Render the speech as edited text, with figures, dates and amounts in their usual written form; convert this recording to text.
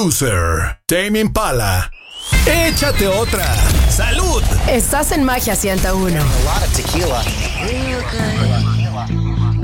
Loser, Tame Impala. Échate otra. ¡Salud! Estás en Magia 101. A lot of tequila.